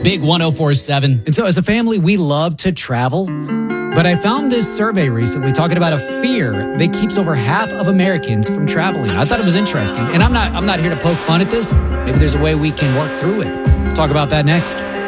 Big 104.7. And so as a family, we love to travel. But I found this survey recently talking about a fear that keeps over half of Americans from traveling. I thought it was interesting. And I'm not here to poke fun at this. Maybe there's a way we can work through it. We'll talk about that next.